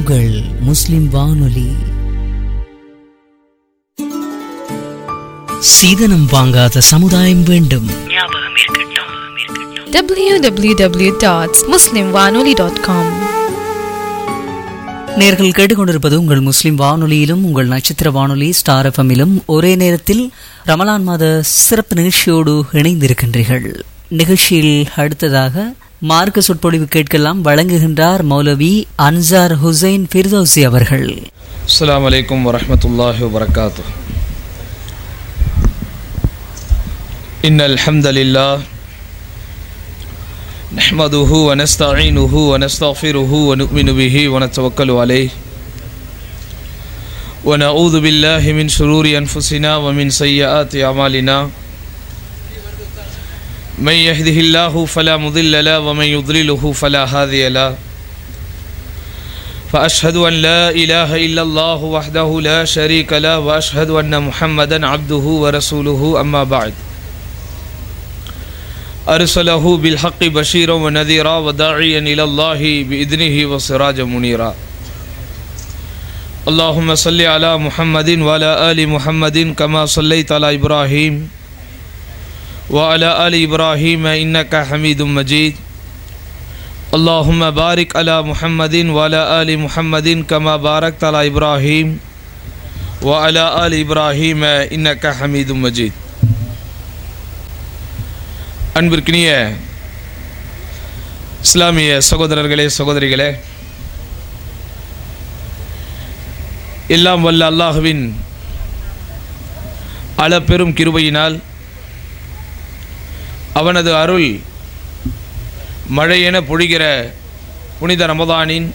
உங்கள் முஸ்லிம் வானொலி. சீதனம் வாங்காத சமுதாயம் வேண்டும். www.muslimwanoli.com. நேர்கள் கேட்டுக்கொண்டிருப்பது உங்கள் முஸ்லிம் வானொலியிலும் உங்கள் நட்சத்திர வானொலி ஸ்டார் எஃப்எம்மிலும் ஒரே நேரத்தில் ரமலான் மாத சிறப்பு நிகழ்ச்சியோடு இணைந்திருக்கின்றீர்கள். நிகழ்ச்சியில் அடுத்ததாக மார்க்க சொற்பொழிவு கேட்கலாம். வழங்குகின்றார் மௌலவி அன்சார் ஹுசைன் ஃபிர்தௌசி அவர்கள். அஸ்ஸலாமு அலைக்கும் வரஹ்மத்துல்லாஹி வபரகாத்துஹு. இன்னல் ஹம்தலில்லாஹ் நஹ்மதுஹு வ நஸ்தஈனுஹு வ நஸ்தக்ஃபிருஹு வ நு'மினு பிஹி வ நதவக்கலு அலைஹி வ நஊது பில்லாஹி மின் ஷுரூரி அன்ஃபுஸினா வ மின் ஸய்யிஆத்தி அமாலினா. من يهده الله فلا مضل له ومن يضلله فلا هادي له. فأشهد أن لا إله إلا الله وحده لا شريك له وأشهد أن محمدا عبده ورسوله. أما بعد أرسله بالحق بشيرا ونذيرا وداعيا إلى الله بإذنه وسراجا منيرا. اللهم صل على محمد وعلى آل محمد كما صليت على إبراهيم وعلى آل إبراهيم إنك حميد مجيد. اللهم بارك على محمد وعلى آل محمد كما باركت على إبراهيم وعلى آل إبراهيم إنك حميد مجيد. அன்பிற்கினிய இஸ்லாமிய சகோதரர்களே சகோதரிகளே, எல்லாம் வல்ல அல்லாஹ்வின் அளப்பெரும் கிருபையினால் அவனது அருள் மழையென பொழிகிற புனித ரமதானின்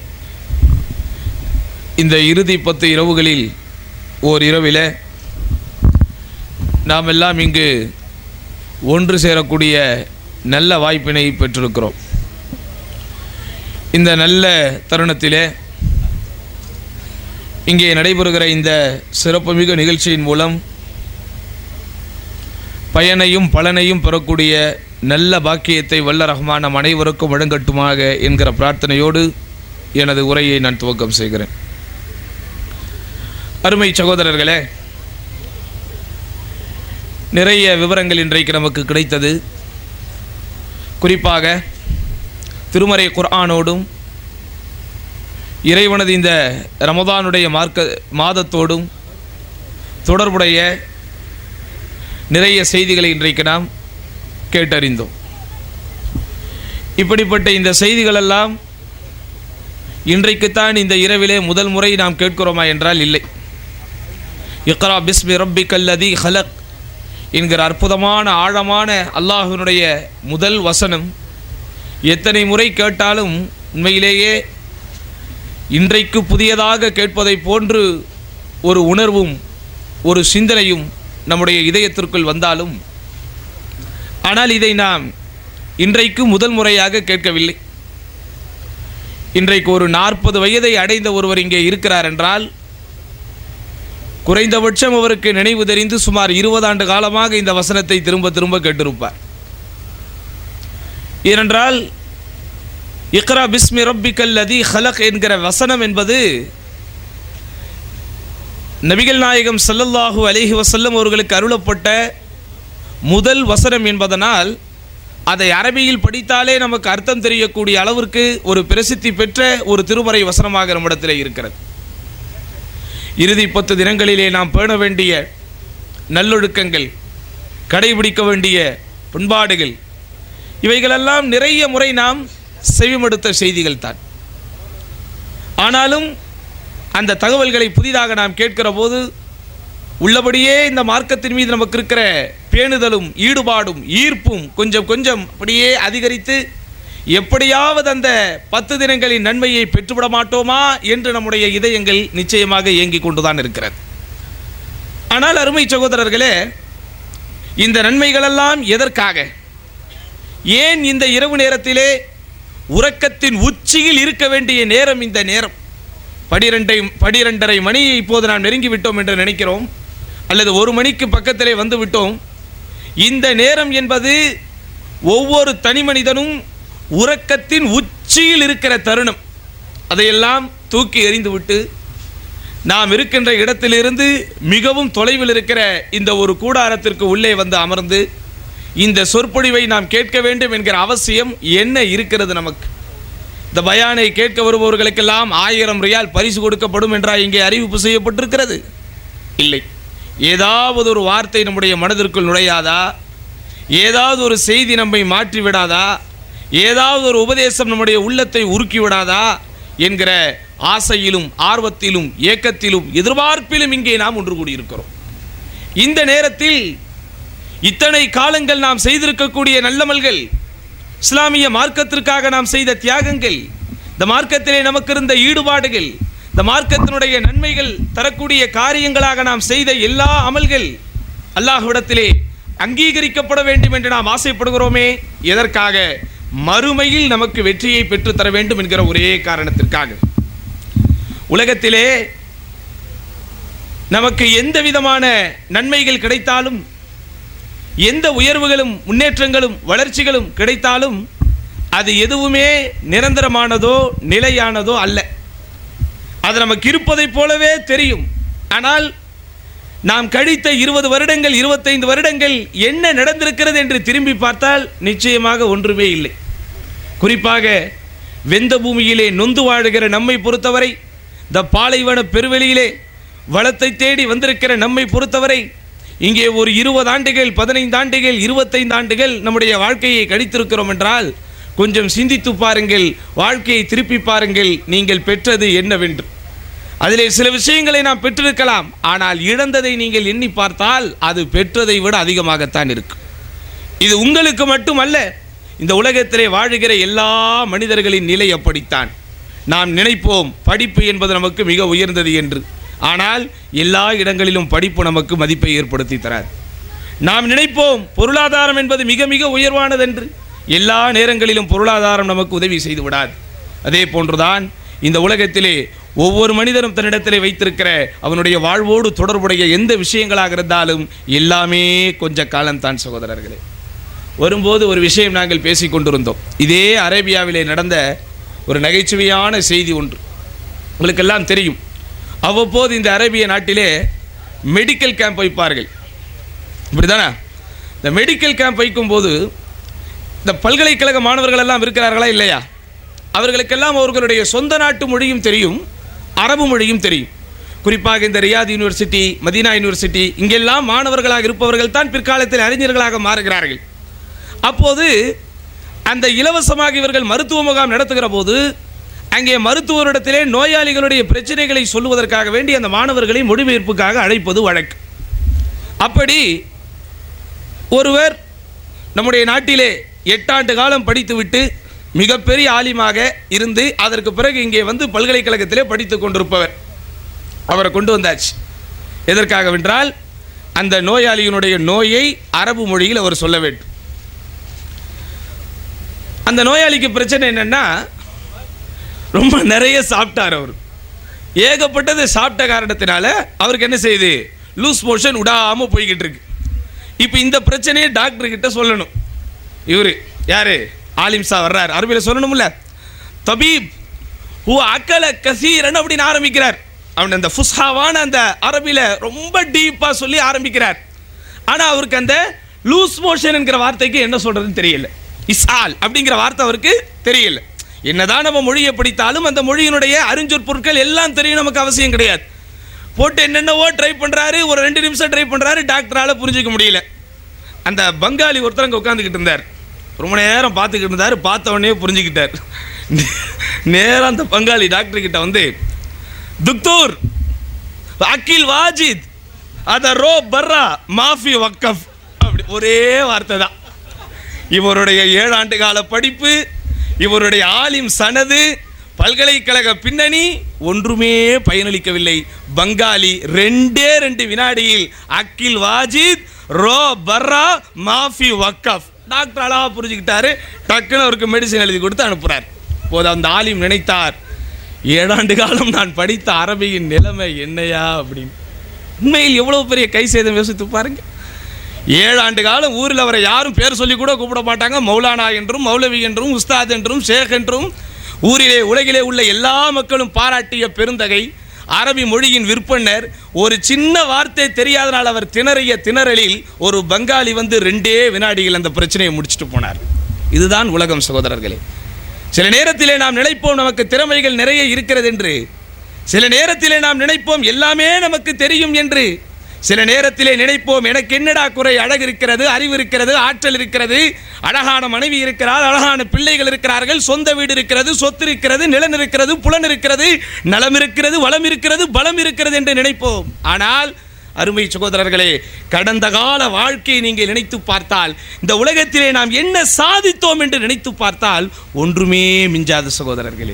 இந்த இறுதி 10 இரவுகளில் ஓர் இரவிலே நாம் எல்லாம் இங்கு ஒன்று சேரக்கூடிய நல்ல வாய்ப்பினை பெற்றிருக்கிறோம். இந்த நல்ல தருணத்திலே இங்கே நடைபெறுகிற இந்த சிறப்புமிகு நிகழ்ச்சியின் மூலம் பயனையும் பலனையும் பெறக்கூடிய நல்ல பாக்கியத்தை வல்ல ரஹ்மான் நம் அனைவருக்கும் வழங்கட்டுமாக என்கிற பிரார்த்தனையோடு எனது உரையை நான் துவக்கம் செய்கிறேன். அருமை சகோதரர்களே, நிறைய விவரங்கள் இன்றைக்கு நமக்கு கிடைத்தது. குறிப்பாக திருமறை குர்ஆனோடும் இறைவனது இந்த ரமதானுடைய மாதத்தோடும் தொடர்புடைய நிறைய செய்திகளை இன்றைக்கு நாம் கேட்டறிந்தோம். இப்படிப்பட்ட இந்த செய்திகளெல்லாம் இன்றைக்குத்தான் இந்த இரவிலே முதல் முறை நாம் கேட்கிறோமா என்றால் இல்லை. இக்ரா பிஸ்மி ரப்பிக்கல்லதி ஹலக் என்கிற அற்புதமான ஆழமான அல்லாஹ்வினுடைய முதல் வசனம் எத்தனை முறை கேட்டாலும் உண்மையிலேயே இன்றைக்கு புதியதாக கேட்பதை போன்று ஒரு உணர்வும் ஒரு சிந்தனையும் நம்முடைய இதயத்திற்குள் வந்தாலும், ஆனால் இதை நாம் இன்றைக்கு முதல் முறையாக கேட்கவில்லை. இன்றைக்கு ஒரு 40 வயதை அடைந்த ஒருவர் இங்கே இருக்கிறார் என்றால் குறைந்தபட்சம் அவருக்கு நினைவு தெரிந்து சுமார் 20 ஆண்டு காலமாக இந்த வசனத்தை திரும்ப திரும்ப கேட்டிருப்பார். ஏனென்றால் இக்ரா பிஸ்மி ரப்பிக்கல்லதி ஹலக் என்கிற வசனம் என்பது நபிகள் நாயகம் ஸல்லல்லாஹு அலைஹி வஸல்லம் அவர்களுக்கு அருளப்பட்ட முதல் வசனம் என்பதனால் அதை அரபியில் படித்தாலே நமக்கு அர்த்தம் தெரியக்கூடிய அளவிற்கு ஒரு பிரசித்தி பெற்ற ஒரு திருமறை வசனமாக நம்மிடத்தில் இருக்கிறது. இறுதி 10 தினங்களிலே நாம் பேண வேண்டிய நல்லொழுக்கங்கள், கடைபிடிக்க வேண்டிய பண்பாடுகள், இவைகளெல்லாம் நிறைய முறை நாம் செவிமடுத்த செய்திகள் தான். ஆனாலும் அந்த தகவல்களை புதிதாக நாம் கேட்கிற போது உள்ளபடியே இந்த மார்க்கத்தின் மீது நமக்கு இருக்கிற பேணுதலும் ஈடுபாடும் ஈர்ப்பும் கொஞ்சம் கொஞ்சம் அப்படியே அதிகரித்து எப்படியாவது அந்த 10 தினங்களின் நன்மையை பெற்றுவிட மாட்டோமா என்று நம்முடைய இதயங்கள் நிச்சயமாக இயங்கிக் கொண்டுதான் இருக்கிறது. ஆனால் அருமை சகோதரர்களே, இந்த நன்மைகளெல்லாம் எதற்காக, ஏன் இந்த இரவு நேரத்திலே உறக்கத்தின் உச்சியில் இருக்க வேண்டிய நேரம் இந்த நேரம் 12:30 மணியை இப்போது நாம் நெருங்கிவிட்டோம் என்று நினைக்கிறோம், அல்லது 1 மணிக்கு பக்கத்திலே வந்து விட்டோம். இந்த நேரம் என்பது ஒவ்வொரு தனி மனிதனும் உறக்கத்தின் உச்சியில் இருக்கிற தருணம். அதையெல்லாம் தூக்கி எறிந்துவிட்டு நாம் இருக்கின்ற இடத்திலிருந்து மிகவும் தொலைவில் இருக்கிற இந்த ஒரு கூடாரத்திற்கு உள்ளே வந்து அமர்ந்து இந்த சொற்பொழிவை நாம் கேட்க வேண்டும் என்கிற அவசியம் என்ன இருக்கிறது நமக்கு? இந்த பயானை கேட்க வருபவர்களுக்கெல்லாம் 1000 ரியால் பரிசு கொடுக்கப்படும் என்றால் இங்கே அறிவிப்பு செய்யப்பட்டிருக்கிறது? இல்லை. ஏதாவது ஒரு வார்த்தை நம்முடைய மனதிற்குள் நுழையாதா? ஏதாவது ஒரு செய்தி நம்மை மாற்றி விடாதா? ஏதாவது ஒரு உபதேசம் நம்முடைய உள்ளத்தை உருக்கி விடாதா என்கிற ஆசையிலும் ஆர்வத்திலும் ஏக்கத்திலும் எதிர்பார்ப்பிலும் இங்கே நாம் ஒன்று கூடியிருக்கிறோம். இந்த நேரத்தில் இத்தனை காலங்கள் நாம் செய்திருக்கக்கூடிய நல்லமல்கள், இஸ்லாமிய மார்க்கத்திற்காக நாம் செய்த தியாகங்கள், இந்த மார்க்கத்திலே நமக்கு இருந்த ஈடுபாடுகள், இந்த மார்க்கத்தினுடைய நன்மைகள் தரக்கூடிய காரியங்களாக நாம் செய்த எல்லா அமல்கள் அல்லாஹ்விடத்திலே அங்கீகரிக்கப்பட வேண்டும் என்று நாம் ஆசைப்படுகிறோமே. எதற்காக? மறுமையில் நமக்கு வெற்றியை பெற்றுத்தர வேண்டும் என்கிற ஒரே காரணத்திற்காக. உலகத்திலே நமக்கு எந்த விதமான நன்மைகள் கிடைத்தாலும், எந்த உயர்வுகளும் முன்னேற்றங்களும் வளர்ச்சிகளும் கிடைத்தாலும் அது எதுவுமே நிரந்தரமானதோ நிலையானதோ அல்ல. அது நமக்கு இருப்பதைப் போலவே தெரியும். ஆனால் நாம் கழித்த 20 வருடங்கள் 25 வருடங்கள் என்ன நடந்திருக்கிறது என்று திரும்பி பார்த்தால் நிச்சயமாக ஒன்றுமே இல்லை. குறிப்பாக வெந்த பூமியிலே நொந்து வாழுகிற நம்மை பொறுத்தவரை, இந்த பாலைவன பெருவெளியிலே வளத்தை தேடி வந்திருக்கிற நம்மை பொறுத்தவரை, இங்கே ஒரு 20 ஆண்டுகள் 15 ஆண்டுகள் 25 ஆண்டுகள் நம்முடைய வாழ்க்கையை கழித்திருக்கிறோம் என்றால் கொஞ்சம் சிந்தித்து பாருங்கள், வாழ்க்கையை திருப்பி பாருங்கள், நீங்கள் பெற்றது என்னவென்று. அதிலே சில விஷயங்களை நாம் பெற்றிருக்கலாம், ஆனால் இழந்ததை நீங்கள் எண்ணி பார்த்தால் அது பெற்றதை விட அதிகமாகத்தான் இருக்கும். இது உங்களுக்கு மட்டுமல்ல, இந்த உலகத்திலே வாழுகிற எல்லா மனிதர்களின் நிலை அப்படித்தான். நாம் நினைப்போம் படிப்பு என்பது நமக்கு மிக உயர்ந்தது என்று. ஆனால் எல்லா இடங்களிலும் படிப்பு நமக்கு மதிப்பை ஏற்படுத்தி தராது. நாம் நினைப்போம் பொருளாதாரம் என்பது மிக மிக உயர்வானது என்று. எல்லா நேரங்களிலும் பொருளாதாரம் நமக்கு உதவி செய்து விடாது. அதே போன்றுதான் இந்த உலகத்திலே ஒவ்வொரு மனிதனும் தன்னிடத்திலே வைத்திருக்கிற அவனுடைய வாழ்வோடு தொடர்புடைய எந்த விஷயங்களாக இருந்தாலும் எல்லாமே கொஞ்ச காலம்தான் சகோதரர்களே. வரும்போது ஒரு விஷயம் நாங்கள் பேசிக் கொண்டிருந்தோம். இதே அரேபியாவிலே நடந்த ஒரு நகைச்சுவையான செய்தி ஒன்று உங்களுக்கெல்லாம் தெரியும். அவ்வப்போது இந்த அரேபிய நாட்டிலே மெடிக்கல் கேம்ப் வைப்பார்கள், இப்படிதானே? இந்த மெடிக்கல் கேம்ப் வைக்கும்போது இந்த பல்கலைக்கழக மாணவர்கள் எல்லாம் இருக்கிறார்களா இல்லையா? அவர்களுக்கெல்லாம் அவர்களுடைய சொந்த நாட்டு மொழியும் தெரியும், அரபு மொழியும் தெரியும். குறிப்பாக இந்த ரியாத் யூனிவர்சிட்டி, மதீனா யூனிவர்சிட்டி, இங்கெல்லாம் மாணவர்களாக இருப்பவர்கள் தான் பிற்காலத்தில் அறிஞர்களாக மாறுகிறார்கள். அப்போது அந்த இலவசமாக இவர்கள் மருத்துவ முகாம் நடத்துகிற போது அங்கே மருத்துவரிடத்திலே நோயாளிகளுடைய பிரச்சனைகளை சொல்லுவதற்காக வேண்டி அந்த மாணவர்களை மொழிபெயர்ப்புக்காக அழைப்பது வழக்கு. அப்படி ஒருவர் நம்முடைய நாட்டிலே 8 ஆண்டு காலம் படித்துவிட்டு மிகப்பெரிய ஆலிமாக இருந்து அதற்கு பிறகு இங்கே வந்து பல்கலைக்கழகத்திலே படித்து கொண்டிருப்பவர், அவரை கொண்டு வந்தாச்சு. எதற்காகவென்றால் அந்த நோயாளியினுடைய நோயை அரபு மொழியில் அவர் சொல்ல வேண்டும். அந்த நோயாளிக்கு பிரச்சனை என்னன்னா, ரொம்ப நிறைய சாப்பிட்டார். அவர் ஏகப்பட்டது சாப்பிட்ட காரணத்தினால அவருக்கு என்ன செய்யுது, லூஸ் மோஷன் விடாமல் போய்கிட்டு இருக்கு. இப்போ இந்த பிரச்சனையை டாக்டர் கிட்ட சொல்லணும். இவர் யாரு, ஆலிம்சா வர்றார், அரபியில் சொல்லணும்ல. தபீப் ஹூ அக்கல கசீரன் அப்படின்னு ஆரம்பிக்கிறார். அவன் அந்த ஃபுஸ்ஹாவான அந்த அரபியில் ரொம்ப டீப்பாக சொல்லி ஆரம்பிக்கிறார். ஆனால் அவருக்கு அந்த லூஸ் மோஷன் என்கிற வார்த்தைக்கு என்ன சொல்றதுன்னு தெரியல. இஸ்ஆல் அப்படிங்கிற வார்த்தை அவருக்கு தெரியல. என்னதான் நம்ம மொழியை படித்தாலும் அந்த மொழியினுடைய அறிஞ்சொற்பொருட்கள் எல்லாம் தெரியும் நமக்கு அவசியம் கிடையாது. போட்டு என்னென்னவோ ட்ரை பண்ணுறாரு, ஒரு 2 நிமிஷம் ட்ரை பண்ணுறாரு, டாக்டரால் புரிஞ்சிக்க முடியல. அந்த பங்காளி ஒருத்தர் அங்கே உட்காந்துக்கிட்டு இருந்தார், ரொம்ப நேரம் பார்த்துக்கிட்டு இருந்தார். பார்த்தவொடனே புரிஞ்சுக்கிட்டார். நேரம் அந்த பங்காளி டாக்டர் கிட்ட வந்து, துக்தூர் அகில் வாஜித் அத ரோ பர்ரா மாஃபி வக்கஃப், அப்படி ஒரே வார்த்தை தான். இவருடைய 7 ஆண்டு கால படிப்பு, இவருடைய ஆலிம் சனது, பல்கலைக்கழக பின்னணி ஒன்றுமே பயனளிக்கவில்லை. பங்காளி 2 வினாடியில் அகில் வாஜித் ரோ பர்ரா மாஃபி வக்கஃப், டாக்டர் அழகா புரிஞ்சுக்கிட்டாரு. டக்குன்னு அவருக்கு மெடிசன் எழுதி கொடுத்து அனுப்புறார். போது அந்த ஆலிம் நினைத்தார், 7 ஆண்டு காலம் நான் படித்த அரபியின் நிலைமை என்னையா அப்படின்னு. உண்மையில் எவ்வளவு பெரிய கை சேதம் யோசித்து பாருங்க. 7 ஆண்டு காலம் ஊரில் அவரை யாரும் பேர் சொல்லி கூட கூப்பிட மாட்டாங்க. மௌலானா என்றும் மௌலவி என்றும் உஸ்தாத் என்றும் ஷேக் என்றும் ஊரிலே உலகிலே உள்ள எல்லா மக்களும் பாராட்டிய பெருந்தகை, அரபி மொழியின் விற்பனர். ஒரு சின்ன வார்த்தை தெரியாதனால் அவர் திணறிய திணறலில் ஒரு பங்காளி வந்து 2 வினாடிகள் அந்த பிரச்சனையை முடிச்சுட்டு போனார். இதுதான் உலகம் சகோதரர்களே. சில நேரத்திலே நாம் நினைப்போம் நமக்கு திறமைகள் நிறைய இருக்கிறது என்று, சில நேரத்திலே நாம் நினைப்போம் எல்லாமே நமக்கு தெரியும் என்று, சில நேரத்திலே நினைப்போம் எனக்கு என்னடா குறை, அழகு இருக்கிறது, அறிவு இருக்கிறது, ஆற்றல் இருக்கிறது, அழகான மனைவி இருக்கிறார், அழகான பிள்ளைகள் இருக்கிறார்கள், சொந்த வீடு இருக்கிறது, சொத்து இருக்கிறது, நிலம் இருக்கிறது, புலன் இருக்கிறது, நலம் இருக்கிறது, வளம் இருக்கிறது, பலம் இருக்கிறது என்று நினைப்போம். ஆனால் அருமை சகோதரர்களே, கடந்த கால வாழ்க்கையை நீங்கள் நினைத்து பார்த்தால், இந்த உலகத்திலே நாம் என்ன சாதித்தோம் என்று நினைத்து பார்த்தால் ஒன்றுமே மிஞ்சாத சகோதரர்களே.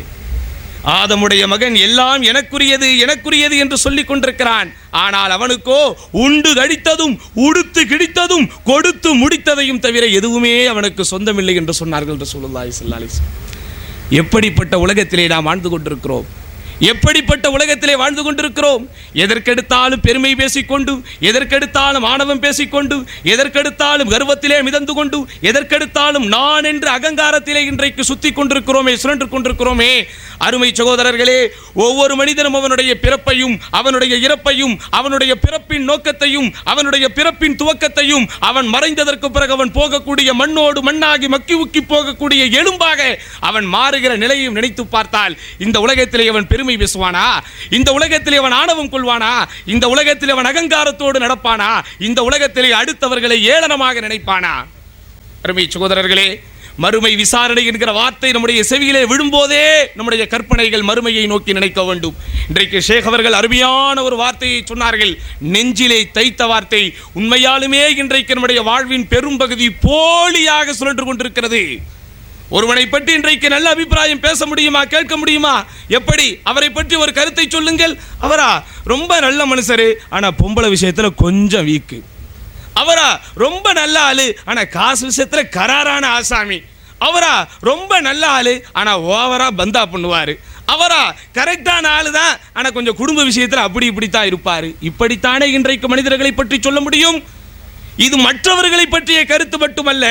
ஆதமுடைய மகன் எல்லாம் எனக்குரியது எனக்குரியது என்று சொல்லிக் கொண்டிருக்கிறான். ஆனால் அவனுக்கோ உண்டு கடித்ததும் உடுத்து கிடித்ததும் கொடுத்து முடித்ததையும் தவிர எதுவுமே அவனுக்கு சொந்தமில்லை என்று சொன்னார்கள் ரசூலுல்லாஹி ஸல்லல்லாஹு அலைஹி வஸல்லம். எப்படிப்பட்ட உலகத்திலே நாம் வாழ்ந்து கொண்டிருக்கிறோம், எப்படிப்பட்ட உலகத்திலே வாழ்ந்து கொண்டிருக்கிறோம். எதற்கெடுத்தாலும் பெருமை பேசிக்கொண்டு, எதற்கெடுத்தாலும் ஆணவம் பேசிக்கொண்டு, எதற்கெடுத்தாலும் கர்வத்திலே மிதந்து கொண்டு, எதற்கெடுத்தாலும் நான் என்று அகங்காரத்திலே இன்றைக்கு சுத்தி கொண்டிருக்கிறோமே, சுழன்று கொண்டிருக்கிறோமே. அருமை சகோதரர்களே, ஒவ்வொரு மனிதனும் அவனுடைய பிறப்பையும் அவனுடைய இறப்பையும் அவனுடைய பிறப்பின் நோக்கத்தையும் அவனுடைய பிறப்பின் துவக்கத்தையும் அவன் மறைந்ததற்கு பிறகு அவன் போகக்கூடிய மண்ணோடு மண்ணாகி மக்கி உக்கி போகக்கூடிய எலும்பாக அவன் மாறுகிற நிலையையும் நினைத்து பார்த்தால் இந்த உலகத்திலே அவன் பெருமை பேசுவானா? இந்த உலகத்திலே அவன் ஆணவம் கொள்வானா? இந்த உலகத்திலே அவன் அகங்காரத்தோடு நடப்பானா? இந்த உலகத்திலே அடுத்தவர்களை ஏளனமாக நினைப்பானா? அருமை சகோதரர்களே, மறுமை விசாரணை என்கிற வார்த்தை நம்முடைய செவியிலே விழும்போதே நம்முடைய கற்பனைகள் மறுமையை நோக்கி நினைக்க வேண்டும். இன்றைக்கு ஷேக் அவர்கள் அருமையான ஒரு வார்த்தையை சொன்னார்கள், நெஞ்சிலே தைத்த வார்த்தை. உண்மையாலுமே இன்றைக்கு நம்முடைய வாழ்வின் பெரும்பகுதி போலியாக சுழன்று கொண்டிருக்கிறது. ஒருவனை பற்றி இன்றைக்கு நல்ல அபிப்பிராயம் பேச முடியுமா, கேட்க முடியுமா? எப்படி? அவரை பற்றி ஒரு கருத்தை சொல்லுங்கள். அவரா ரொம்ப நல்ல மனுஷரு, ஆனா பொம்பளை விஷயத்துல கொஞ்சம் வீக்கு. அவரா ரொம்ப நல்ல ஆளு, ஆனா காசு விஷயத்துல கராரான ஆசாமி. அவரா ரொம்ப நல்ல ஆளு, ஆனா ஓவரா பந்தா பண்ணுவாரு. அவரா கரெக்டான ஆளு தான், ஆனா கொஞ்சம் குடும்ப விஷயத்துல அப்படி இப்படித்தான் இருப்பாரு. இப்படித்தானே இன்றைக்கு மனிதர்களை பற்றி சொல்ல முடியும். இது மற்றவர்களை பற்றிய கருத்து மட்டுமல்ல,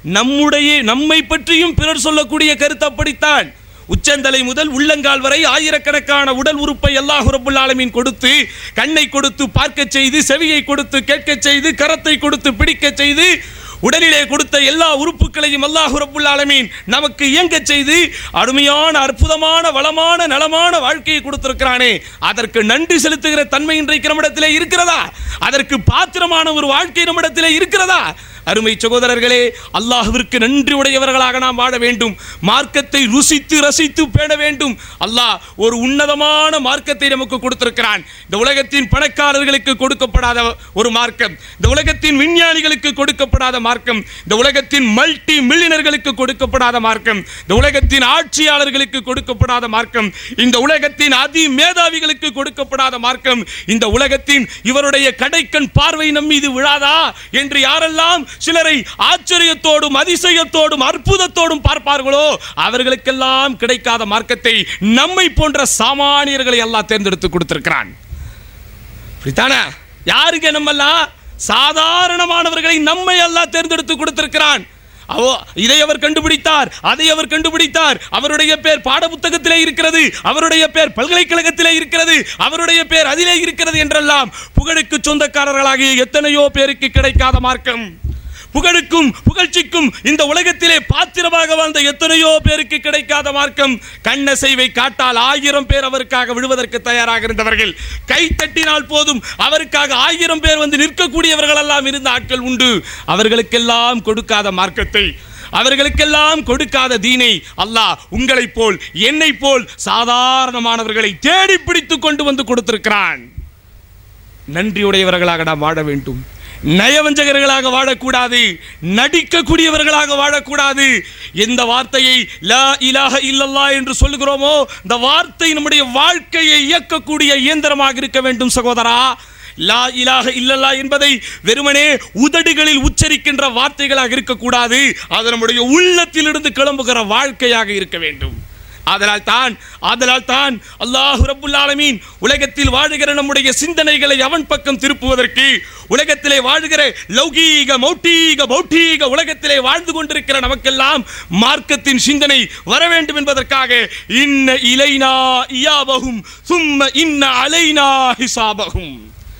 நம்மை பற்றியும் பிறர் சொல்லக்கூடிய கருத்து அப்படித்தான். உச்சந்தலை முதல் உள்ளங்கால் வரை ஆயிரக்கணக்கான உடல் உறுப்பை அல்லாஹ் ரப்பல் ஆலமீன் கொடுத்து, கண்ணை கொடுத்து பார்க்க செய்து, செவியை கொடுத்து கேட்க செய்து, கரத்தை கொடுத்து பிடிக்க செய்து, உடலிலே கொடுத்த எல்லா உறுப்புகளையும் அல்லாஹ் ரப்பல் ஆலமீன் நமக்கு இயங்க செய்து அருமையான அற்புதமான வளமான நலமான வாழ்க்கையை கொடுத்திருக்கிறானே, அதற்கு நன்றி செலுத்துகிற தன்மை இன்றைக்கு நம்மிடத்திலே இருக்கிறதா? அதற்கு பாத்திரமான ஒரு வாழ்க்கை நம்மிடத்திலே இருக்கிறதா? அருமை சகோதரர்களே, அல்லாஹ்விற்கு நன்றி உடையவர்களாக நாம் வாழ வேண்டும். மார்க்கத்தை ருசித்து ரசித்து பேண வேண்டும். அல்லாஹ் ஒரு உன்னதமான மார்க்கத்தை நமக்கு கொடுத்திருக்கிறான். இந்த உலகத்தின் பணக்காரர்களுக்கு கொடுக்கப்படாத ஒரு மார்க்கம், இந்த உலகத்தின் விஞ்ஞானிகளுக்கு கொடுக்கப்படாத மார்க்கம், இந்த உலகத்தின் மல்டி மில்லியனர்களுக்கு கொடுக்கப்படாத மார்க்கம், இந்த உலகத்தின் ஆட்சியாளர்களுக்கு கொடுக்கப்படாத மார்க்கம், இந்த உலகத்தின் அதி மேதாவிகளுக்கு கொடுக்கப்படாத மார்க்கம், இந்த உலகத்தின் இவருடைய கடைக்கண் பார்வை நம் மீது விழாதா என்று யாரெல்லாம் சிலரை ஆச்சரியத்தோடும் அதிசயத்தோடும் அற்புதத்தோடும் பார்ப்பார்களோ அவர்களுக்கெல்லாம் கிடைக்காத மார்க்கத்தை நம்மை போன்ற சாமானியர்களை அல்லாஹ் தேர்ந்தெடுத்து கொடுத்திருக்கிறான். யாருங்க? நம்மெல்லாம் சாதாரணமானவர்களை நம்மை அல்லாஹ் தேர்ந்தெடுத்து கொடுத்திருக்கிறான். இதை அவர் கண்டுபிடித்தார், அதை அவர் கண்டுபிடித்தார், அவருடைய பேர் பாட புத்தகத்திலே இருக்கிறது, அவருடைய பேர் பல்கலைக்கழகத்திலே இருக்கிறது, அவருடைய பேர் அதிலே இருக்கிறது என்றெல்லாம் புகழுக்கு சொந்தக்காரர்களாகிய எத்தனையோ பேருக்கு கிடைக்காத மார்க்கம், புகழுக்கும் புகழ்ச்சிக்கும் இந்த உலகத்திலே பாத்திரமாக வாழ்ந்த எத்தனையோ பேருக்கு கிடைக்காத மார்க்கம். கண்ணசைவை காட்டால் 1000 பேர் அவருக்காக விழுவதற்கு தயாராக இருந்தவர்கள், கை தட்டினால் போதும் அவருக்காக 1000 பேர் வந்து நிற்கக்கூடியவர்கள் எல்லாம் இருந்த ஆட்கள் உண்டு. அவர்களுக்கெல்லாம் கொடுக்காத மார்க்கத்தை, அவர்களுக்கெல்லாம் கொடுக்காத தீனை அல்லாஹ் உங்களைப் போல் என்னை போல் சாதாரணமானவர்களை தேடி பிடித்து கொண்டு வந்து கொடுத்திருக்கிறான். நன்றியுடையவர்களாக நாம் வாழ வேண்டும். நயவஞ்சகர்களாக வாழக்கூடாது, நடிக்கக்கூடியவர்களாக வாழக்கூடாது. எந்த வார்த்தையை லா இலாஹ இல்லல்லாஹ் என்று சொல்லுகிறோமோ இந்த வார்த்தை நம்முடைய வாழ்க்கையை இயக்கக்கூடிய இயந்திரமாக இருக்க வேண்டும் சகோதரா. லா இலாஹ இல்லல்லாஹ் என்பதை வெறுமனே உதடுகளில் உச்சரிக்கின்ற வார்த்தைகளாக இருக்கக்கூடாது. அது நம்முடைய உள்ளத்திலிருந்து கிளம்புகிற வாழ்க்கையாக இருக்க வேண்டும். ஆதலால் தான் அல்லாஹ் ரப்புல் ஆலமீன் உலகத்தில் வாழுகிற நம்முடைய சிந்தனைகளை அவன் பக்கம் திருப்புவதற்கு, உலகத்திலே வாழுகிற லௌகீக பௌட்டீக உலகத்திலே வாழ்ந்து கொண்டிருக்கிற நமக்கெல்லாம் மார்க்கத்தின் சிந்தனை வர வேண்டும் என்பதற்காக இன்ன இலைனா இயாபஹும் சும்ம இன்ன அலைனா ஹிசாபஹும்.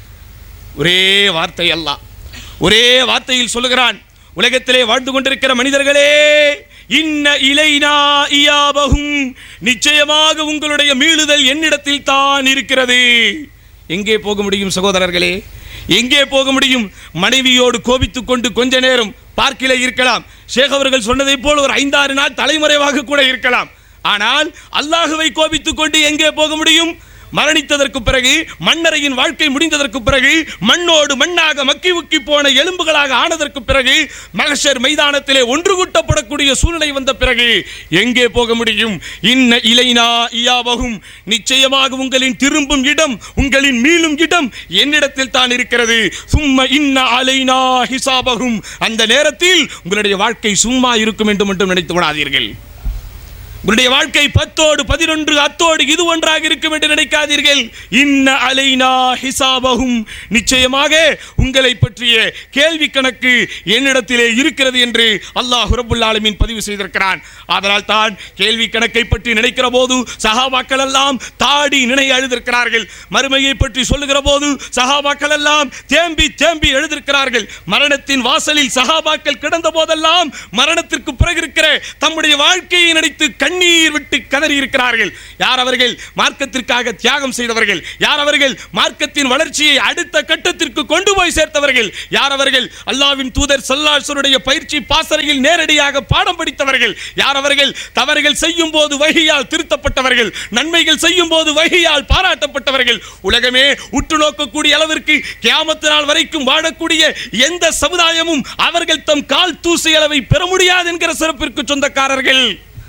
ஒரே வார்த்தை அல்லாஹ் ஒரே வார்த்தையில் சொல்லுகிறான், உலகத்திலே வாழ்ந்து கொண்டிருக்கிற மனிதர்களே, இன்ன இலைனா இயாபஹும், நிச்சயமாக உங்களுடைய மீளுதல் என்னிடத்தில் தான் இருக்கிறது. எங்கே போக முடியும் சகோதரர்களே? எங்கே போக முடியும்? மனைவியோடு கோபித்துக் கொண்டு கொஞ்ச நேரம் பார்க்கிலே இருக்கலாம். ஷேக் அவர்கள் சொன்னதை போல் ஒரு 5-6 நாள் தலைமறைவாக கூட இருக்கலாம். ஆனால் அல்லாஹுவை கோபித்துக் கொண்டு எங்கே போக முடியும்? மரணித்ததற்கு பிறகு, மன்னரையின் வாழ்க்கை முடிந்ததற்கு பிறகு, மண்ணோடு மண்ணாக மக்கி உக்கி போன எலும்புகளாக ஆனதற்கு பிறகு, மஹ்ஷர் மைதானத்திலே ஒன்று கூட்டப்படக்கூடிய சூழ்நிலை வந்த பிறகு எங்கே போக முடியும்? இன்ன இலைனா இயாபஹும், நிச்சயமாக உங்களின் திரும்பும் இடம், உங்களின் மீளும் இடம் என்னிடத்தில் தான் இருக்கிறது. சும்ம இன்ன அலைனா ஹிசாபஹும், அந்த நேரத்தில் உங்களுடைய வாழ்க்கை சும்மா இருக்கும் என்று மட்டும் நினைத்து விடாதீர்கள். உங்களுடைய வாழ்க்கை 10ஓடு 11 அத்தோடு இது ஒன்றாக இருக்கும் என்று நினைக்காதீர்கள். இன்ன அலைனா ஹிசாபஹும், நிச்சயமாக உங்களை பற்றிய கேள்வி கணக்கு என்னிடத்திலே இருக்கிறது என்று அல்லாஹ் ரப்புல் ஆலமீன் பதிவு செய்திருக்கிறான். அதனால் தான் கேள்வி கணக்கை பற்றி நினைக்கிற போது சஹாபாக்கள் எல்லாம் தாடி நினைய எழுதியிருக்கிறார்கள். மறுமையை பற்றி சொல்லுகிற போது சஹாபாக்கள் எல்லாம் தேம்பி எழுதியிருக்கிறார்கள். மரணத்தின் வாசலில் சஹாபாக்கள் கிடந்த போதெல்லாம் மரணத்திற்கு பிறகு இருக்கிற தம்முடைய வாழ்க்கையை நினைத்து கண்ணீர் விட்டு கதறி இருக்கிறார்கள். யார் அவர்கள்? மார்க்கத்திற்காக தியாகம் செய்தவர்கள். யார் அவர்கள்? மார்க்கத்தின் வளர்ச்சியை அடுத்த கட்டத்திற்கு கொண்டு போய் சேர்த்தவர்கள். யார் அவர்கள்? அல்லாஹ்வின் தூதர் ஸல்லல்லாஹு அலைஹி வஸல்லம் பயிற்சி பாசறையில் நேரடியாக பாடம் படித்தவர்கள். யார் அவர்கள்? தவறுகள் செய்யும் போது வஹியால் திருத்தப்பட்டவர்கள், நன்மைகள் செய்யும் போது வஹியால் பாராட்டப்பட்டவர்கள். உலகமே உற்று நோக்கக்கூடிய அளவிற்கு கியாமத் நாள் வரைக்கும் வாழக்கூடிய எந்த சமுதாயமும் அவர்கள் தம் கால் தூசி அளவை பெற முடியாது என்கிற சிறப்பிற்கு சொந்தக்காரர்கள்.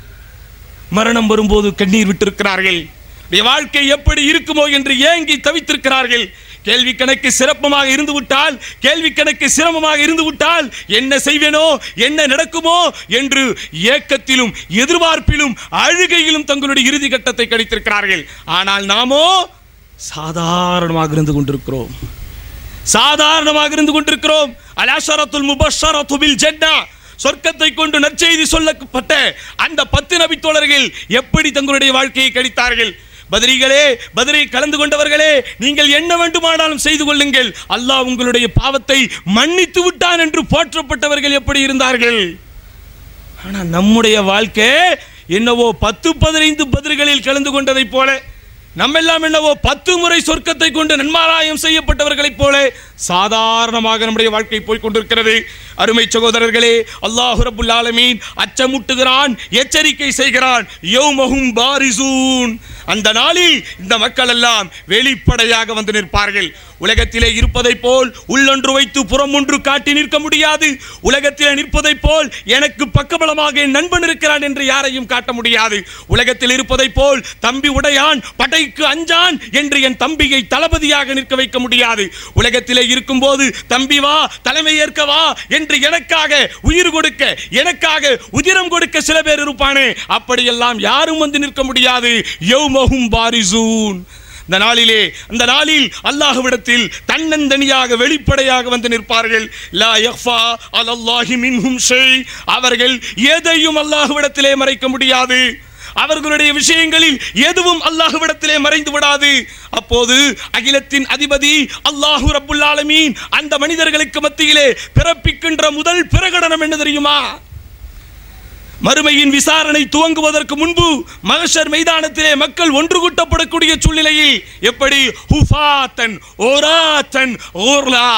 மரணம் வரும்போது கண்ணீர் விட்டிருக்கிறார்கள். வாழ்க்கை எப்படி இருக்குமோ என்று ஏங்கி தவித்திருக்கிறார்கள். கேள்வி கணக்கு சிறப்பமாக இருந்து விட்டால் என்ன செய்வேனோ, என்ன நடக்குமோ என்று ஏக்கத்திலும் எதிர்பார்ப்பிலும் அழுகையிலும் தங்களுடைய இறுதி கட்டத்தை கழித்திருக்கிறார்கள். ஆனால் நாமோ சாதாரணமாக இருந்து கொண்டிருக்கிறோம். அல்-அஷரத்துல் முபஷ்ஷரத்து பில் ஜன்னah, சொர்க்கத்தை கொண்டு நற்செய்தி சொல்லப்பட்ட அந்த 10 நபி தோழர்கள் எப்படி தங்களுடைய வாழ்க்கையை கழித்தார்கள்? பத்ரிகளே, பத்ரை கலந்து கொண்டவர்களே, நீங்கள் என்ன வேண்டுமானாலும் செய்து கொள்ளுங்கள், அல்லாஹ் உங்களுடைய பாவத்தை மன்னித்து விட்டான் என்று போற்றப்பட்டவர்கள் எப்படி இருந்தார்கள்? ஆனால் நம்முடைய வாழ்க்கை என்னவோ 10-15 பத்ரிகளில் கலந்து கொண்டதை போல, நம்மெல்லாம் என்னவோ 10 முறை சொர்க்கத்தை கொண்டு நன்மாராயம் செய்யப்பட்டவர்களைப் போல சாதாரணமாக நம்முடைய வாழ்க்கை போய் கொண்டிருக்கிறது. அருமை சகோதரர்களே, அல்லாஹ் ரப்புல் ஆலமீன் அச்சமூட்டுகிறான், எச்சரிக்கை செய்கிறான். யௌமஹும் பாரிசூன், அந்த நாளில் இந்த மக்கள் எல்லாம் வெளிப்படையாக வந்து நிற்பார்கள். உலகத்திலே இருப்பதை போல் உள்ளொன்று வைத்து புறம் ஒன்று காட்டி நிற்க முடியாது. உலகத்திலே நிற்பதை போல் எனக்கு பக்கபலமாக என் நண்பன் இருக்கிறான் என்று யாரையும் காட்ட முடியாது. உலகத்தில் இருப்பதை போல் தம்பி உடையான் படைக்கு அஞ்சான் என்று என் தம்பியை தளபதியாக நிற்க வைக்க முடியாது. உலகத்திலே இருக்கும் போது தம்பி வா, தலைமை ஏற்க வா என்று எனக்காக உயிர் கொடுக்க, எனக்காக உதிரம் கொடுக்க சில பேர் இருப்பானே, அப்படியெல்லாம் யாரும் வந்து நிற்க முடியாது. யௌமஹும் பாரிசூன், அந்த நாளில் அல்லாஹ்விடத்தில் தன்னந்தனியாக வெளிப்படையாக வந்து நிற்பார்கள். லா யக்ஃபா அலல்லாஹி மின்ஹும் ஷை, அவர்கள் எதையும் அல்லாஹ்விடத்திலே மறைக்க முடியாது. அவர்களுடைய விஷயங்களில் எதுவும் அல்லாஹ்விடத்திலே மறைந்து விடாது. அப்போது அகிலத்தின் அதிபதி அல்லாஹ் ரப்புல் ஆலமீன் அந்த மனிதர்களுக்கு மத்தியிலே பிறப்பிக்கின்ற முதல் பிரகடனம் என்ன தெரியுமா? மறுமையின் விசாரணை துவங்குவதற்கு முன்பு மஹ்ஷர் மைதானத்திலே மக்கள் ஒன்று கூட்டப்படக்கூடிய சூழ்நிலையில் எப்படி ஹுஃபாத்தன் ஓராத்தன் ஓர்லா,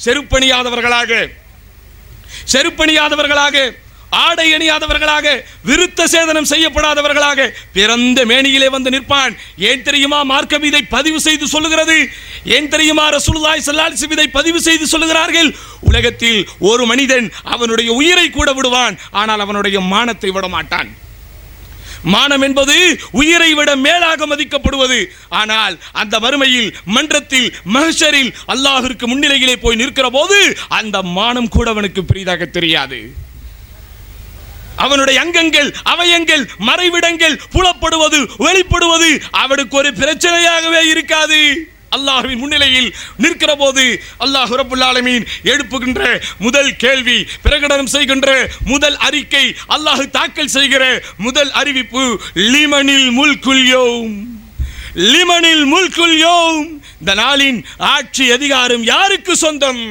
செருப்பணியாதவர்களாக, ஆடை அணியாதவர்களாக, விருத்த சேதனம் செய்யப்படாதவர்களாக பிறந்த மேனியிலே வந்து நிற்பான். ஏன் தெரியுமா மார்க்கம் இதை பதிவு செய்து சொல்லுகிறது? ஏன் தெரியுமா ரசூலுல்லாஹி ஸல்லல்லாஹு அலைஹி வஸல்லம் இதை பதிவு செய்து சொல்லுகிறார்கள்? உலகத்தில் ஒரு மனிதன் அவனுடைய உயிரை கூட விடுவான், ஆனால் அவனுடைய மானத்தை விட மாட்டான். மானம் என்பது உயிரை விட மேலாக மதிக்கப்படுவது. ஆனால் அந்த மறுமையில் மன்றத்தில் மஹ்ஷரில் அல்லாஹ்விற்கு முன்னிலையிலே போய் நிற்கிற போது அந்த மானம் கூட அவனுக்கு பெரிதாக தெரியாது. அவனுடைய அங்கங்கள், அவயங்கள், மறைவிடங்கள் புலப்படுவது, வெளிப்படுவது அவனுக்கு ஒரு பிரச்சனையாகவே இருக்காது. அல்லாஹ்வின் முன்னிலையில் நிற்கிற போது அல்லாஹ் ரப்பல் ஆலமீன் எழுப்புகின்ற முதல் கேள்வி, பிரகடனம் செய்கின்ற முதல் அறிக்கை, அல்லாஹ் தாக்கல் செய்கிற முதல் அறிவிப்பு, லிமனில் முல்குல் யௌம், லிமனில் முல்குல் யௌம். இந்த நாளின் ஆட்சி அதிகாரம் யாருக்கு சொந்தம்?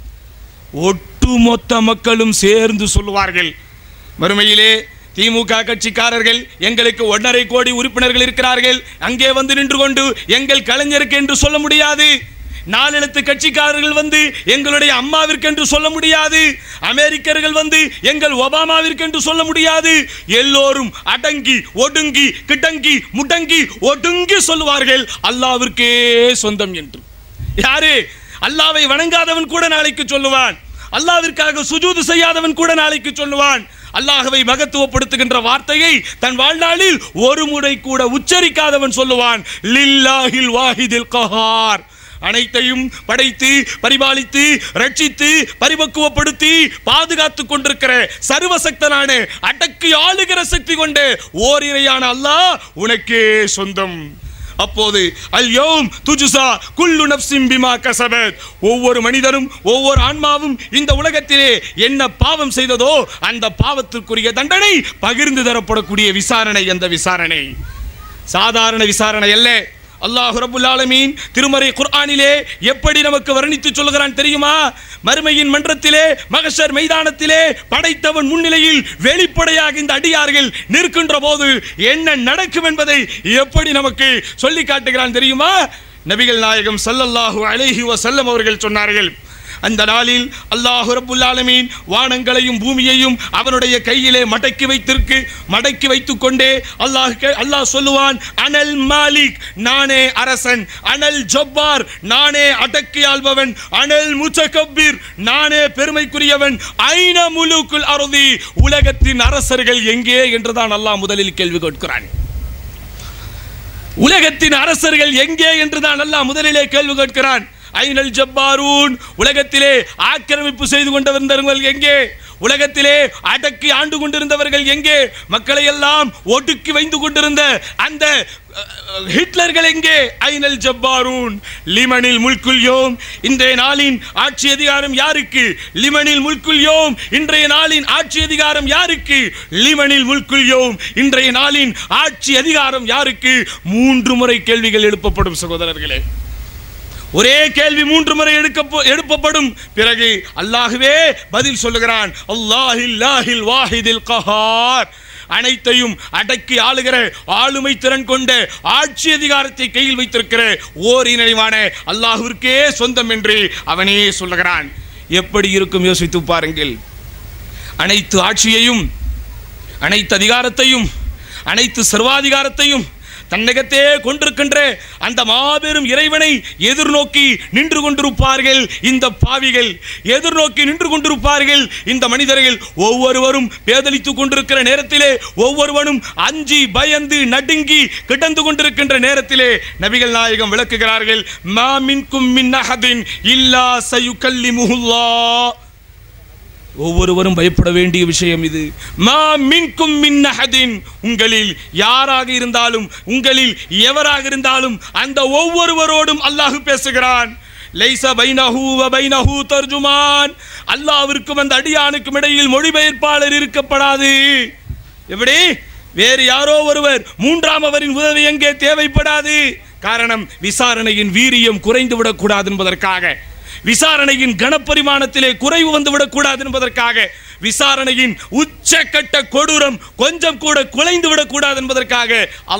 ஒட்டுமொத்த மக்களும் சேர்ந்து சொல்லுவார்கள். மறுமையிலே திமுக கட்சிக்காரர்கள், எங்களுக்கு 1.5 கோடி உறுப்பினர்கள் இருக்கிறார்கள், அங்கே வந்து நின்று கொண்டு எங்கள் கலைஞருக்கு என்று சொல்ல முடியாது. 4 எழுத்து கட்சிக்காரர்கள் வந்து எங்களுடைய அம்மாவிற்கு என்று சொல்ல முடியாது. அமெரிக்கர்கள் வந்து எங்கள் ஒபாமாவிற்கு என்று சொல்ல முடியாது. எல்லோரும் அடங்கி ஒடுங்கி கிடங்கி முடங்கி ஒடுங்கி சொல்லுவார்கள் அல்லாஹ்விற்கே சொந்தம் என்று. யாரு? அல்லாஹ்வை வணங்காதவன் கூட நாளைக்கு சொல்லுவான். அல்லாஹ்விற்காக சுஜூது செய்யாதவன் கூட நாளைக்கு சொல்லுவான். அல்லாஹ்வை மகத்துவப்படுத்துகின்ற வார்த்தையை தன் வாழ்நாளில் ஒரு முறை கூட உச்சரிக்காதவன் சொல்லுவான், லில்லாஹில் வாஹிதில் கஹார். அனைத்தையும் படைத்து பரிபாலித்து ரட்சித்து பரிபக்குவப்படுத்தி பாதுகாத்துக் கொண்டிருக்கிற சர்வசக்தனான அடக்கி ஆளுகிற சக்தி கொண்ட ஓரிரையான அல்லாஹ் உனக்கே சொந்தம். அப்போது அல்யௌம் துஜ்ஸா குல்லு நஃப்ஸின் பிமா கஸபத், ஒவ்வொரு மனிதனும் ஒவ்வொரு ஆன்மாவும் இந்த உலகத்திலே என்ன பாவம் செய்ததோ அந்த பாவத்திற்குரிய தண்டனை பகிர்ந்து தரப்படக்கூடிய விசாரணை. அந்த விசாரணை சாதாரண விசாரணை அல்ல. அல்லாஹ் ரப்பல் ஆலமீன் திருமறை குர்ஆனிலே எப்படி நமக்கு வர்ணித்து சொல்கிறான் தெரியுமா? மறுமையின் மன்றத்திலே, மஹ்ஷர் மைதானத்திலே படைத்தவன் முன்னிலையில் வெளிப்படையாக இந்த அடியார்கள் நிற்கின்ற போது என்ன நடக்கும் என்பதை எப்படி நமக்கு சொல்லி காட்டுகிறான் தெரியுமா? நபிகள் நாயகம் ஸல்லல்லாஹு அலைஹி வஸல்லம் அவர்கள் சொன்னார்கள், அந்த நாளில் அல்லாஹ் ரப்பல் ஆலமீன் வானங்களையும் பூமியையும் அவனுடைய கையிலே மடக்கி வைத்துக் கொண்டே அல்லாஹ் சொல்லுவான், அனல் மாலிக், நானே அரசன், அனல் ஜப்பார், நானே அடக்கி ஆள்பவன், அனல் முத்தகப்பீர், நானே பெருமைக்குரியவன், ஐன முலூக்குல் அர்தி, உலகத்தின் அரசர்கள் எங்கே என்றுதான் அல்லாஹ் முதலில் கேள்வி கேட்கிறான். உலகத்தின் அரசர்கள் எங்கே என்றுதான் அல்லாஹ் முதலிலே கேள்வி கேட்கிறான். ஐனல் ஜப்பாரூன், உலகத்திலே ஆக்கிரமிப்பு செய்து கொண்டிருந்தவர்கள் எங்கே? உலகத்திலே அடக்கி ஆண்டு கொண்டிருந்தவர்கள் எங்கே? மக்களை எல்லாம் ஒடுக்கி வைத்து கொண்டிருந்த அந்த ஹிட்லர்கள் எங்கே? ஐனல் ஜப்பாரூன். லிமனில் முல்குல் யௌம், இன்றைய நாளின் ஆட்சி அதிகாரம் யாருக்கு? லிமனில் முல்குல் யௌம், இன்றைய நாளின் ஆட்சி அதிகாரம் யாருக்கு? லிமனில் முல்குல் யௌம், இன்றைய நாளின் ஆட்சி அதிகாரம் யாருக்கு? 3 முறை கேள்விகள் எழுப்பப்படும் சகோதரர்களே. ஒரே கேள்வி 3 முறை எழுப்பப்படும். பிறகு அல்லாஹ்வே பதில் சொல்லுகிறான், அல்லாஹில் வாஹிதில் கஹார், அனைத்தையும் அடக்கி ஆளுகிற ஆளுமை திறன் கொண்ட ஆட்சி அதிகாரத்தை கையில் வைத்திருக்கிற ஓரினைவான அல்லாஹ்விற்கே சொந்தம் என்று அவனே சொல்லுகிறான். எப்படி இருக்கும் யோசித்து பாருங்கள். அனைத்து ஆட்சியையும், அனைத்து அதிகாரத்தையும், அனைத்து சர்வாதிகாரத்தையும் தன்னகத்தே கொண்டிருக்கின்ற அந்த மாபெரும் இறைவனை எதிர்நோக்கி நின்று கொண்டிருப்பார்கள் இந்த பாவிகள், எதிர்நோக்கி நின்று கொண்டிருப்பார்கள் இந்த மனிதர்கள். ஒவ்வொருவரும் பேதலித்துக் கொண்டிருக்கிற நேரத்திலே, ஒவ்வொருவனும் அஞ்சி பயந்து நடுங்கி கிடந்து கொண்டிருக்கின்ற நேரத்திலே நபிகள் நாயகம் விளக்குகிறார்கள், மா மின்கும் மின் அஹதின் இல்லா சயுகல்லிமுல்லாஹ். ஒவ்வொருவரும் பயப்பட வேண்டிய விஷயம் இது. மா மின்கும் மின் அஹதின், உங்களில் யாராக இருந்தாலும், உங்களில் எவராக இருந்தாலும் அந்த ஒவ்வொருவரோடும் அல்லாஹ் பேசுகிறான். லைஸ பைனஹு வ பைனஹு தர்ஜுமான், அல்லாஹ்விற்கும் அந்த அடியானுக்கும் இடையில் மொழிபெயர்ப்பாளர் இருக்கப்படாது. எப்படி? வேறு யாரோ ஒருவர், 3ஆமவரின் உதவி எங்கே தேவைப்படாது. காரணம், விசாரணையின் வீரியம் குறைந்து விடக்கூடாது என்பதற்காக, விசாரணையின் கனப்பரிமாணத்திலே குறைவு வந்துவிடக் கூடாது என்பதற்காக, விசாரணையின் உச்சக்கட்ட கொடூரம் கொஞ்சம் கூட குலைந்து விடக்கூடாது என்பதற்காக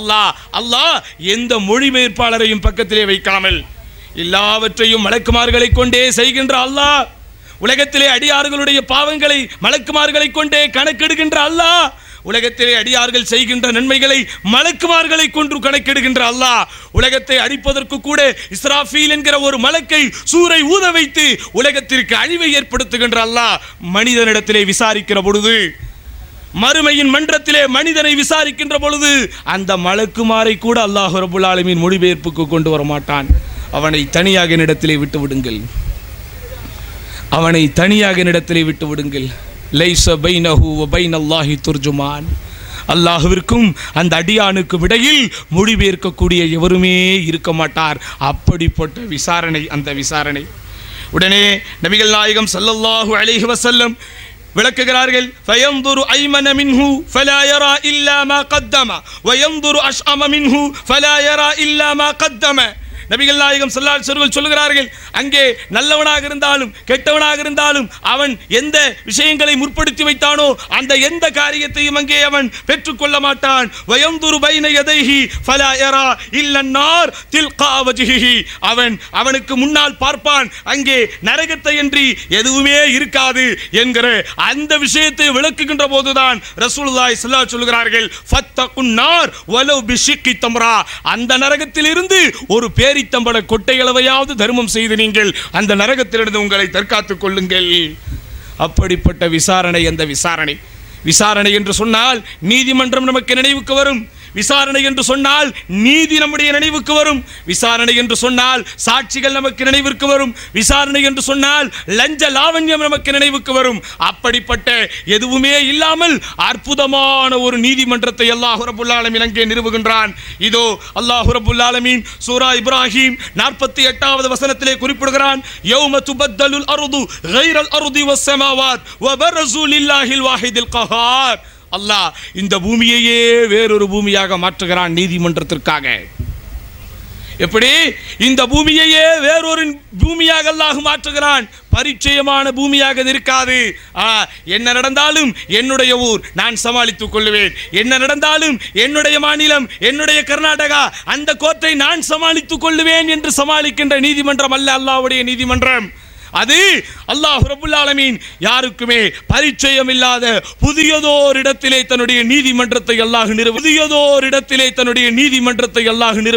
அல்லாஹ் எந்த மொழிபெயர்ப்பாளரையும் பக்கத்திலே வைக்காமல் எல்லாவற்றையும் மலக்குமார்களை கொண்டே செய்கின்ற அல்லாஹ், உலகத்திலே அடியார்களுடைய பாவங்களை மலக்குமார்களை கொண்டே கணக்கெடுக்கின்ற அல்லாஹ், உலகத்திலே அடியார்கள் செய்கின்ற நன்மைகளை மலக்குமார்களை கொண்டு கணக்கெடுக்கின்ற அல்லாஹ், உலகத்தை அழிப்பதற்கு கூட இஸ்ராஃபீல் என்கிற ஒரு மலக்கை சூரை ஊத வைத்து உலகத்திற்கு அழிவை ஏற்படுத்துகின்ற அல்லாஹ் மனிதனிடத்திலே விசாரிக்கிற பொழுது, மறுமையின் மன்றத்திலே மனிதனை விசாரிக்கின்ற பொழுது அந்த மலக்குமாரை கூட அல்லாஹ் ரப்பல் ஆலமீன் மொழிபெயர்ப்புக்கு கொண்டு வர மாட்டான். அவனை தனியாக என்னிடத்திலே விட்டு விடுங்கள், அவனை தனியாக என்னிடத்திலே விட்டு விடுங்கள். லைஸ பைனஹு வ பைனல்லாஹி துர்ஜுமான். அல்லாஹ்விற்கும் அந்த அடியானுக்கும் இடையில் மொழிபெயர்க்கக்கூடிய எவருமே இருக்க மாட்டார். அப்படிப்பட்ட விசாரணை அந்த விசாரணை. உடனே நபிகள் நாயகம் ஸல்லல்லாஹு அலைஹி வஸல்லம் விளக்குகிறார்கள். ஃபயன்துரு ஐமன மின்ஹு ஃபலா யரா இல்லா மா கத்தம வயன்துரு அஷ்அம மின்ஹு ஃபலா யரா இல்லா மா கத்தம. நபிகள் நாயகம் ஸல்லல்லாஹு அலைஹி வஸல்லம் சொல்கிறார்கள், அங்கே நல்லவனாக இருந்தாலும் கெட்டவனாக இருந்தாலும் அவன் எந்த விஷயங்களை முற்படுத்தி வைத்தானோ அந்த எந்த காரியத்தையும் அங்கே அவன் பெற்றுக்கொள்ள மாட்டான். வயன்துரு பைன யதைஹி ஃபலா யரா இல்லா நார் தில்கா வஜ்ஹிஹி. அவனுக்கு முன்னால் பார்ப்பான், அங்கே நரகத்தை என்று எதுவுமே இருக்காது என்கிற அந்த விஷயத்தை விளக்குகின்ற போதுதான் ரசூலுல்லாஹி ஸல்லல்லாஹு அலைஹி சொல்கிறார்கள், ஃபத்தகுன் நார் வலவ் பிஷிக்கி தம்ரா. அந்த நரகத்தில் இருந்து ஒரு பேரித்தம்பள கொட்டையளவையாவது தர்மம் செய்து நீங்கள் அந்த நரகத்திலிருந்து உங்களை தற்காத்துக் கொள்ளுங்கள். அப்படிப்பட்ட விசாரணை அந்த விசாரணை. விசாரணை என்று சொன்னால் நீதிமன்றம் நமக்கு நினைவுக்கு வரும். விசாரணை என்று சொன்னால் நீதி நம்முடைய நினைவுக்கு வரும். விசாரணை என்று சொன்னால் சாட்சிகள் நமக்கு நினைவிற்கு வரும். விசாரணை என்று சொன்னால் லஞ்ச லாவண்யம் நமக்கு நினைவுக்கு வரும். அப்படிப்பட்ட எதுவுமே இல்லாமல் அற்புதமான ஒரு நீதிமன்றத்தை அல்லாஹ் ரப்பல் ஆலமீன் அங்கே நிறுவுகின்றான். இதோ அல்லாஹ் ரப்பல் ஆலமீன் சூரா இப்ராஹிம் 48வது வசனத்திலே குறிப்பிடுகிறான், யௌம துபத்தலுல் அர்து கைரல் அர்தி வஸ் ஸமாவாத் வ பரஸு லில்லாஹில் வாஹிதில் கஹார். அல்லாஹ் இந்த பூமியையே வேறொரு பூமியாக மாற்றுகிறான் நீதிமன்றத்திற்காக. எப்படி இந்த பூமியையே வேறொரு பூமியாக அல்லாஹ் மாற்றுகிறான். பரிச்சயமான பூமியாக இருக்காது. என்ன நடந்தாலும் என்னுடைய ஊர் நான் சமாளித்துக் கொள்வேன். என்ன நடந்தாலும் என்னுடைய மாநிலம் என்னுடைய கர்நாடகா அந்த கோட்டை நான் சமாளித்துக் கொள்வேன் என்று சமாளிக்கின்ற நீதிமன்றம் அல்ல அல்லாஹ்வுடைய நீதிமன்றம். அது அல்லாஹ் ரப்பல் ஆலமீன் யாருக்குமே பரிச்சயம் இல்லாத புதியதோர் இடத்திலே தன்னுடைய நீதிமன்றத்தை அல்லாஹ்